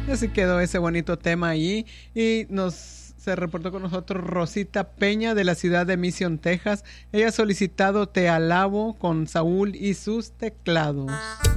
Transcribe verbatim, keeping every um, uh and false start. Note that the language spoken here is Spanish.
Así quedó ese bonito tema ahí. Y nos se reportó con nosotros Rosita Peña de la ciudad de Mission, Texas. Ella ha solicitado Te Alabo con Saúl y sus teclados.